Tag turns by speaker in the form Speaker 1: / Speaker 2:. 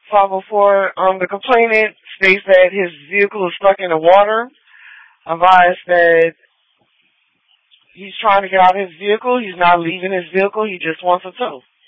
Speaker 1: 504, the complainant states that his vehicle is stuck in the water. Advised that he's trying to get out of his vehicle. He's not leaving his vehicle. He just wants a tow.